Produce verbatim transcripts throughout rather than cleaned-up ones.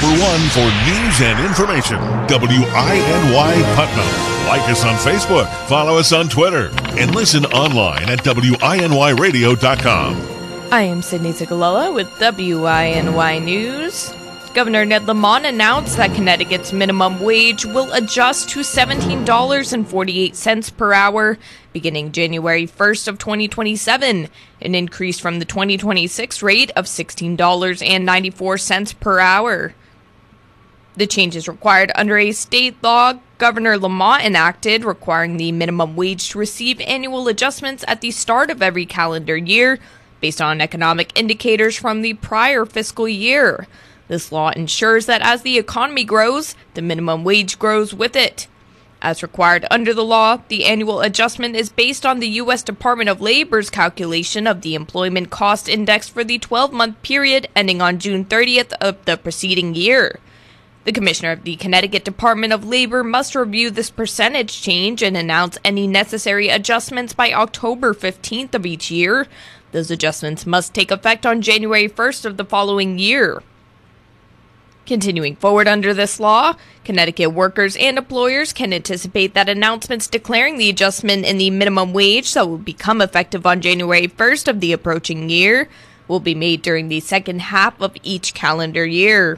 number one for news and information, W I N Y Putnam. Like us on Facebook, follow us on Twitter, and listen online at W I N Y radio dot com. I am Sydney Cicolella with W I N Y News. Governor Ned Lamont announced that Connecticut's minimum wage will adjust to seventeen dollars and forty-eight cents per hour beginning January first of twenty twenty-seven, an increase from the twenty twenty-six rate of sixteen dollars and ninety-four cents per hour. The change is required under a state law Governor Lamont enacted, requiring the minimum wage to receive annual adjustments at the start of every calendar year based on economic indicators from the prior fiscal year. This law ensures that as the economy grows, the minimum wage grows with it. As required under the law, the annual adjustment is based on the U S Department of Labor's calculation of the Employment Cost Index for the twelve-month period ending on June thirtieth of the preceding year. The Commissioner of the Connecticut Department of Labor must review this percentage change and announce any necessary adjustments by October fifteenth of each year. Those adjustments must take effect on January first of the following year. Continuing forward under this law, Connecticut workers and employers can anticipate that announcements declaring the adjustment in the minimum wage that will become effective on January first of the approaching year will be made during the second half of each calendar year.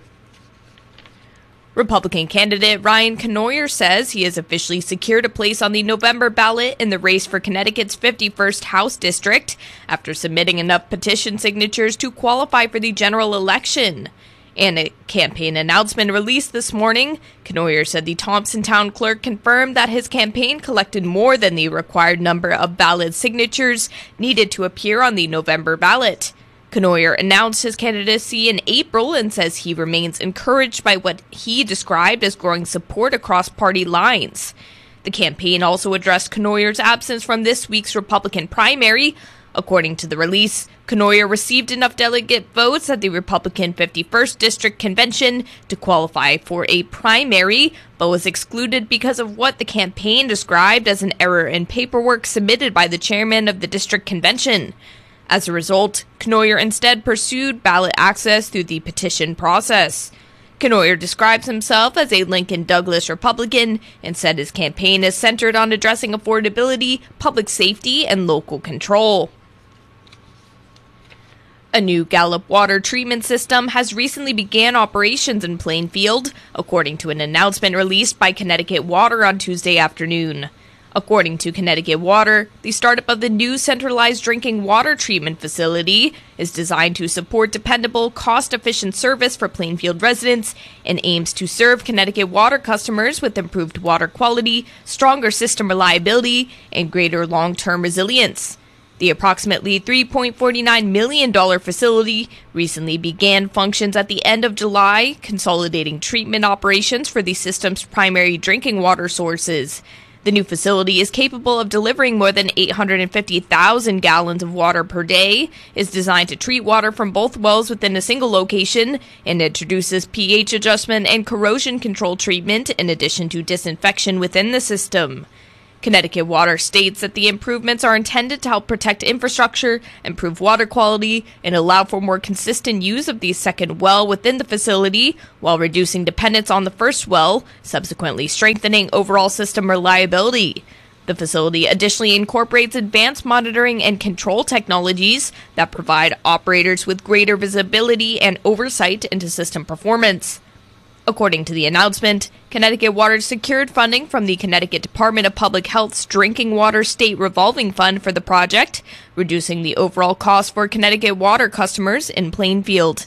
Republican candidate Ryan Cournoyer says he has officially secured a place on the November ballot in the race for Connecticut's fifty-first House District after submitting enough petition signatures to qualify for the general election. In a campaign announcement released this morning, Cournoyer said the Thompson Town Clerk confirmed that his campaign collected more than the required number of valid signatures needed to appear on the November ballot. Cournoyer announced his candidacy in April and says he remains encouraged by what he described as growing support across party lines. The campaign also addressed Cournoyer's absence from this week's Republican primary. According to the release, Cournoyer received enough delegate votes at the Republican fifty-first District Convention to qualify for a primary, but was excluded because of what the campaign described as an error in paperwork submitted by the chairman of the District Convention. As a result, Cournoyer instead pursued ballot access through the petition process. Cournoyer describes himself as a Lincoln Douglas Republican and said his campaign is centered on addressing affordability, public safety, and local control. A new Gallup water treatment system has recently began operations in Plainfield, according to an announcement released by Connecticut Water on Tuesday afternoon. According to Connecticut Water, the startup of the new centralized drinking water treatment facility is designed to support dependable, cost-efficient service for Plainfield residents and aims to serve Connecticut Water customers with improved water quality, stronger system reliability, and greater long-term resilience. The approximately three point four nine million dollars facility recently began functions at the end of July, consolidating treatment operations for the system's primary drinking water sources. The new facility is capable of delivering more than eight hundred fifty thousand gallons of water per day, is designed to treat water from both wells within a single location, and introduces pH adjustment and corrosion control treatment in addition to disinfection within the system. Connecticut Water states that the improvements are intended to help protect infrastructure, improve water quality, and allow for more consistent use of the second well within the facility while reducing dependence on the first well, subsequently strengthening overall system reliability. The facility additionally incorporates advanced monitoring and control technologies that provide operators with greater visibility and oversight into system performance. According to the announcement, Connecticut Water secured funding from the Connecticut Department of Public Health's Drinking Water State Revolving Fund for the project, reducing the overall cost for Connecticut Water customers in Plainfield.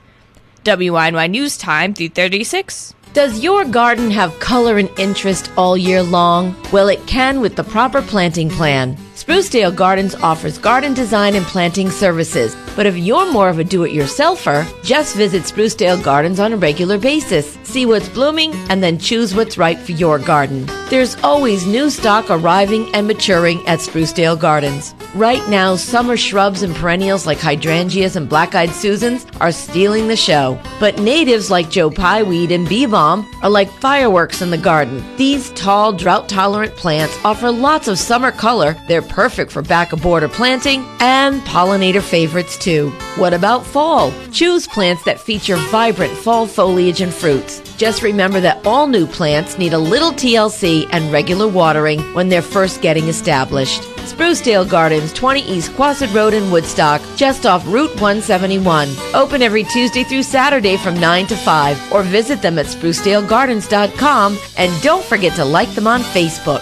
W I N Y News Time three thirty-six. Does your garden have color and interest all year long? Well, it can with the proper planting plan. Sprucedale Gardens offers garden design and planting services, but if you're more of a do-it-yourselfer, just visit Sprucedale Gardens on a regular basis. See what's blooming and then choose what's right for your garden. There's always new stock arriving and maturing at Sprucedale Gardens. Right now, summer shrubs and perennials like hydrangeas and black-eyed Susans are stealing the show. But natives like Joe Pye weed and bee balm are like fireworks in the garden. These tall, drought-tolerant plants offer lots of summer color. They're perfect for back-of-border planting and pollinator favorites too. too. What about fall? Choose plants that feature vibrant fall foliage and fruits. Just remember that all new plants need a little T L C and regular watering when they're first getting established. Sprucedale Gardens, twenty East Quasit Road in Woodstock, just off Route one seventy-one. Open every Tuesday through Saturday from nine to five, or visit them at sprucedale gardens dot com, and don't forget to like them on Facebook.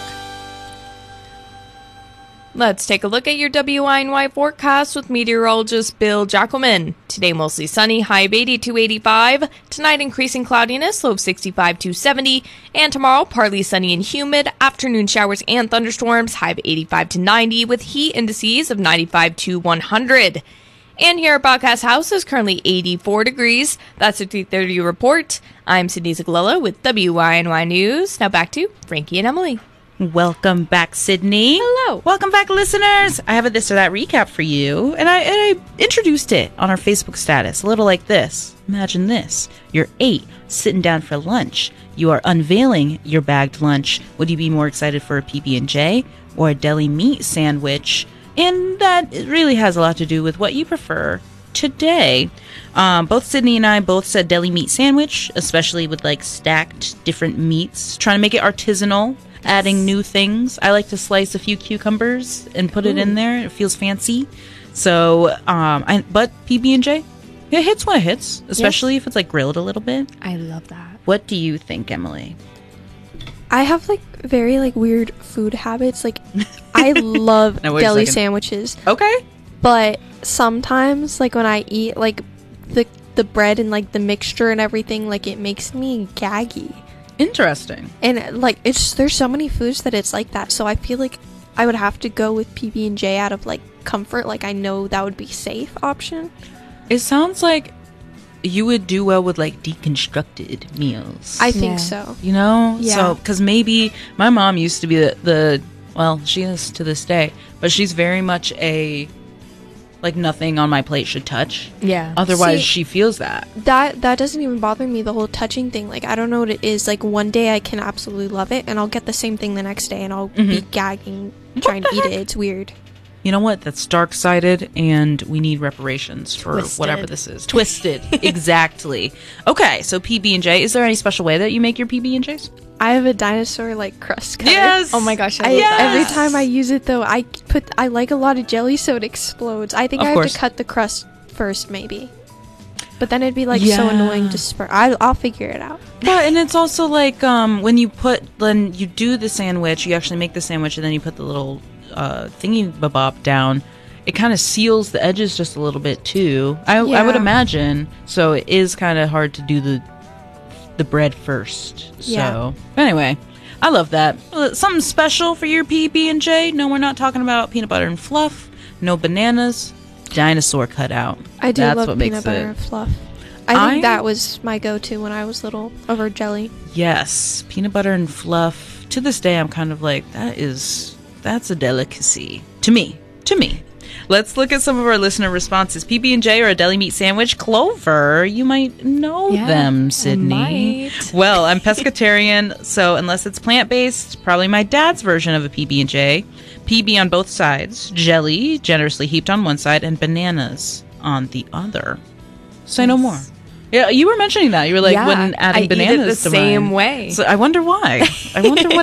Let's take a look at your W I N Y forecast with meteorologist Bill Jackelman. Today mostly sunny, high of eighty to eighty-five. Tonight increasing cloudiness, low of sixty-five to seventy. And tomorrow partly sunny and humid. Afternoon showers and thunderstorms, high of eighty-five to ninety with heat indices of ninety-five to one hundred. And here at Broadcast House is currently eighty-four degrees. That's a three thirty report. I'm Sydney Zagalella with W I N Y News. Now back to Frankie and Emily. Welcome back, Sydney. Hello. Welcome back, listeners. I have a this or that recap for you, and I, and I introduced it on our Facebook status, a little like this. Imagine this. You're eight, sitting down for lunch. You are unveiling your bagged lunch. Would you be more excited for a P B and J or a deli meat sandwich? And that really has a lot to do with what you prefer today. Um, both Sydney and I both said deli meat sandwich, especially with like stacked different meats, trying to make it artisanal. Adding new things. I like to slice a few cucumbers and put Ooh. it in there. It feels fancy. So, um, I, but P B and J, it hits when it hits, especially yes. if it's like grilled a little bit. I love that. What do you think, Emily? I have like very like weird food habits. Like I love now, deli sandwiches. Okay. But sometimes like when I eat like the the bread and like the mixture and everything, like it makes me gaggy. Interesting. And like it's there's so many foods that it's like that, so I feel like I would have to go with P B and J out of like comfort. Like I know that would be safe option. It sounds like you would do well with like deconstructed meals. I think yeah. so. You know? Yeah. So because maybe my mom used to be the, the well, she is to this day, but she's very much a like nothing on my plate should touch. Yeah. Otherwise, See, she feels that. That that doesn't even bother me, the whole touching thing. Like, I don't know what it is. Like, one day I can absolutely love it, and I'll get the same thing the next day, and I'll mm-hmm. be gagging trying to eat it. It's weird. You know what? That's dark-sided, and we need reparations for Twisted. whatever this is. Twisted. Exactly. Okay, so P B and J. Is there any special way that you make your P B and Js? I have a dinosaur like crust cutter. Yes. Oh my gosh, I, I love yes. that. Every time I use it though, I put I like a lot of jelly so it explodes. I think Of I have course. to cut the crust first maybe. But then it'd be like Yeah. so annoying to spur. I I'll figure it out. But and it's also like um, when you put when you do the sandwich, you actually make the sandwich and then you put the little uh, thingy bob down. It kind of seals the edges just a little bit too. I, Yeah. I would imagine. So it is kind of hard to do the the bread first. Yeah. So anyway, I love that. Uh, Something special for your P B and J. No, we're not talking about peanut butter and fluff. No bananas. Dinosaur cutout. I do That's love what peanut makes butter it. and fluff. I think I- that was my go-to when I was little over jelly. Yes, peanut butter and fluff. To this day, I'm kind of like, that is, that's a delicacy. To me. To me. Let's look at some of our listener responses. P B and J or a deli meat sandwich? Clover, you might know Yeah, them, I Sydney. might. Well, I'm pescatarian, so unless it's plant-based, probably my dad's version of a P B and J. P B on both sides, jelly generously heaped on one side, and bananas on the other. Say no more. Yeah, you were mentioning that. You were like, Yeah, when adding I eat it bananas the to same mine. way. So I wonder why. I wonder what